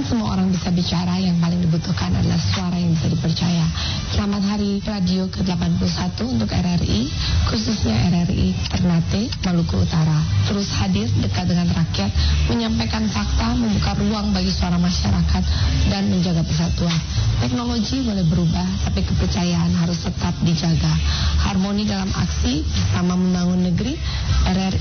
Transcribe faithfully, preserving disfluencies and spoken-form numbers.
semua orang bisa bicara, yang paling dibutuhkan adalah suara yang bisa dipercaya. Selamat Hari Radio ke delapan puluh satu untuk R R I, khususnya R R I Ternate, Maluku Utara. Terus hadir dekat dengan rakyat, menyampaikan fakta, membuka ruang bagi suara masyarakat, dan menjaga persatuan. Teknologi boleh berubah, tapi kepercayaan harus tetap dijaga. Harmoni dalam aksi, bersama membangun negeri. R R I